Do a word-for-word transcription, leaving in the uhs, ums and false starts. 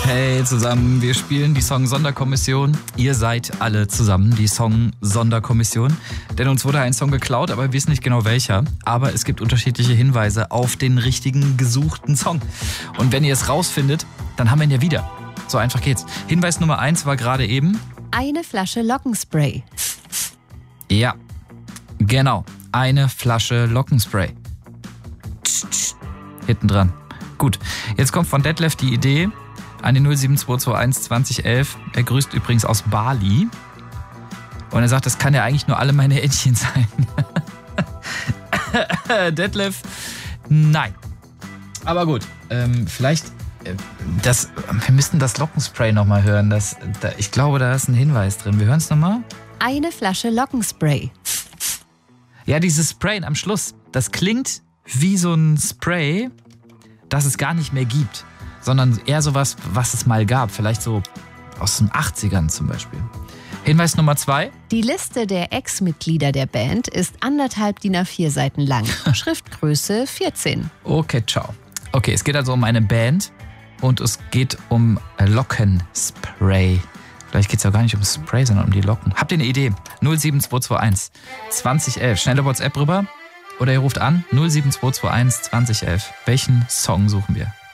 Hey zusammen, wir spielen die Song-Sonderkommission. Ihr seid alle zusammen die Song-Sonderkommission. Denn uns wurde ein Song geklaut, aber wir wissen nicht genau welcher. Aber es gibt unterschiedliche Hinweise auf den richtigen gesuchten Song. Und wenn ihr es rausfindet, dann haben wir ihn ja wieder. So einfach geht's. Hinweis Nummer eins war gerade eben... Eine Flasche Lockenspray. Ja, genau. Eine Flasche Lockenspray. Hinten dran. Gut, jetzt kommt von Detlef die Idee an die null sieben zwei zwei eins zwanzig elf. Er grüßt übrigens aus Bali. Und er sagt, das kann ja eigentlich nur alle meine Entchen sein. Detlef, nein. Aber gut, ähm, vielleicht, äh, das, wir müssten das Lockenspray nochmal hören. Das, da, ich glaube, da ist ein Hinweis drin. Wir hören es nochmal. Eine Flasche Lockenspray. Ja, dieses Sprayen am Schluss, das klingt wie so ein Spray, das es gar nicht mehr gibt, sondern eher sowas, was es mal gab. Vielleicht so aus den achtzigern zum Beispiel. Hinweis Nummer zwei. Die Liste der Ex-Mitglieder der Band ist anderthalb D I N A vier Seiten lang. Schriftgröße vierzehn. Okay, ciao. Okay, es geht also um eine Band und es geht um Lockenspray. Vielleicht geht es ja gar nicht um Spray, sondern um die Locken. Habt ihr eine Idee? null sieben zwei zwei eins zwanzig elf. Schnelle WhatsApp rüber oder ihr ruft an null sieben zwei zwei eins zwanzig elf. Welchen Song suchen wir?